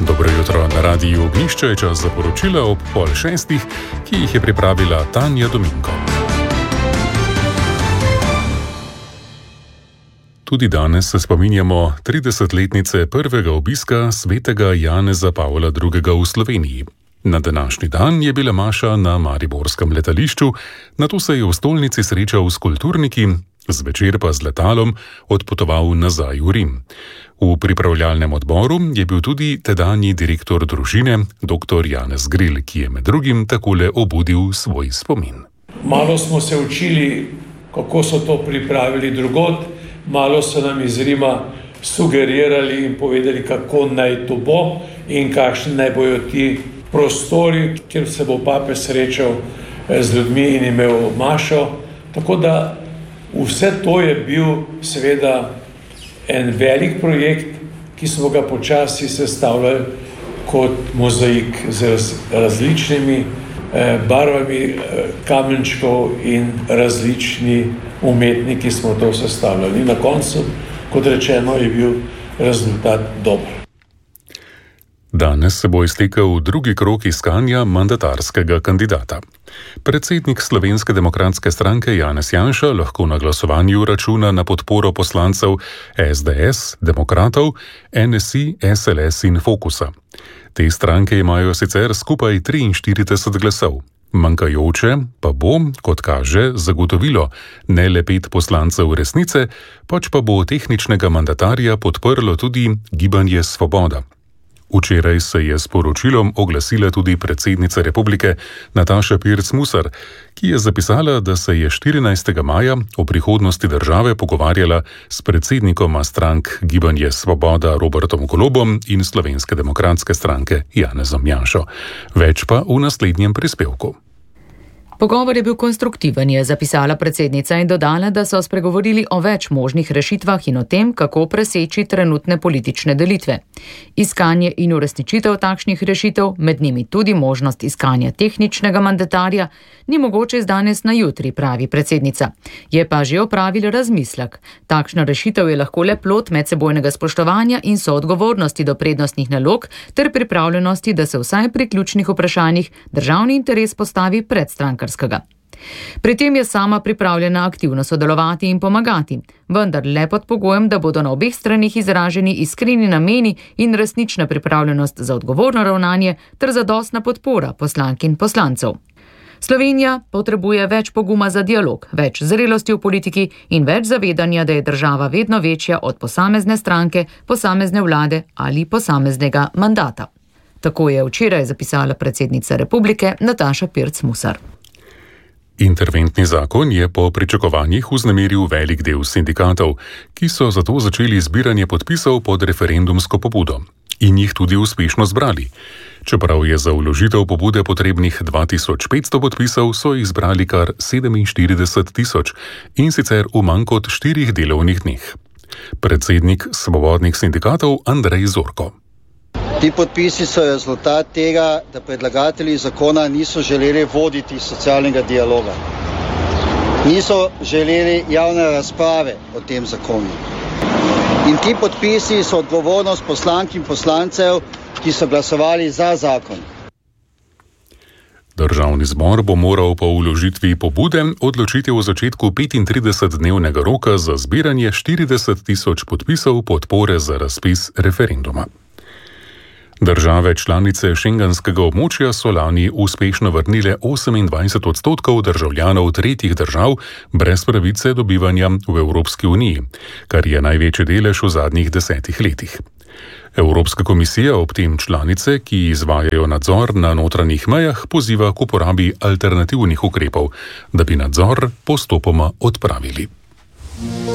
Dobro jutro, na radiju Ognjišče je čas za poročila ob 5:30, ki jih je pripravila Tanja Dominko. Tudi danes se spominjamo 30-letnice prvega obiska svetega Janeza Pavla II. V Sloveniji. Na današnji dan je bila maša na mariborskem letališču, nato se je v stolnici srečal s kulturniki, zvečer pa z letalom odpotoval nazaj v Rim. V pripravljalnem odboru je bil tudi tedanji direktor družine, dr. Janez Gril, ki je med drugim takole obudil svoj spomin. Malo smo se učili, kako so to pripravili drugod, malo so nam iz Rima sugerirali in povedali, kako naj to bo in kakšni naj bojo ti prostori, kjer se bo papež srečal z ljudmi in imel mašo. Tako da vse to je bil seveda en velik projekt, ki smo ga počasi sestavljali kot mozaik z različnimi barvami kamenčkov in različni umetniki smo to sestavljali. In na koncu, kot rečeno, je bil rezultat dober. Danes se bo iztekel drugi krog iskanja mandatarskega kandidata. Predsednik Slovenske demokratske stranke Janez Janša lahko na glasovanju računa na podporo poslancev SDS, Demokratov, NSI, SLS in Fokusa. Te stranke imajo sicer skupaj 43 glasov. Manjkajoče pa bo, kot kaže, zagotovilo ne le 5 poslancev Resnice, pač pa bo tehničnega mandatarja podprlo tudi Gibanje Svoboda. Včeraj se je s poročilom oglasila tudi predsednica republike Nataša Pirc Musar, ki je zapisala, da se je 14. maja o prihodnosti države pogovarjala s predsednikoma strank Gibanje Svoboda Robertom Golobom in Slovenske demokratske stranke Janezom Janšo. Več pa v naslednjem prispevku. Pogovor je bil konstruktiven, je zapisala predsednica in dodala, da so spregovorili o več možnih rešitvah in o tem, kako preseči trenutne politične delitve. Iskanje in uresničitev takšnih rešitev, med njimi tudi možnost iskanja tehničnega mandatarja, ni mogoče iz danes na jutri, pravi predsednica. Je pa že opravila razmislek. Takšna rešitev je lahko le plod medsebojnega spoštovanja in soodgovornosti do prednostnih nalog ter pripravljenosti, da se vsaj pri ključnih vprašanjih državni interes postavi pred strankarskega. Pri tem je sama pripravljena aktivno sodelovati in pomagati, vendar le pod pogojem, da bodo na obeh stranih izraženi iskreni nameni in resnična pripravljenost za odgovorno ravnanje ter zadostna podpora poslank in poslancev. Slovenija potrebuje več poguma za dialog, več zrelosti v politiki in več zavedanja, da je država vedno večja od posamezne stranke, posamezne vlade ali posameznega mandata. Tako je včeraj zapisala predsednica republike Nataša Pirc Musar. Interventni zakon je po pričakovanjih vznemiril velik del sindikatov, ki so zato začeli zbiranje podpisov pod referendumsko pobudo in jih tudi uspešno zbrali. Čeprav je za vložitev pobude potrebnih 2500 podpisov, so jih zbrali kar 47 000 in sicer v manj kot 4 delovnih dneh. Predsednik svobodnih sindikatov Andrej Zorko. Ti podpisi so rezultat tega, da predlagatelji zakona niso želeli voditi socialnega dialoga. Niso želeli javne razprave o tem zakonu. In ti podpisi so odgovornost poslank in poslancev, ki so glasovali za zakon. Državni zbor bo moral po vložitvi pobude odločiti o začetku 35-dnevnega roka za zbiranje 40 000 podpisov podpore za razpis referenduma. Države članice šengenskega območja so lani uspešno vrnile 28% državljanov tretjih držav brez pravice do bivanja v Evropski uniji, kar je največji delež v zadnjih 10 letih. Evropska komisija ob tem članice, ki izvajajo nadzor na notranjih mejah, poziva k uporabi alternativnih ukrepov, da bi nadzor postopoma odpravili.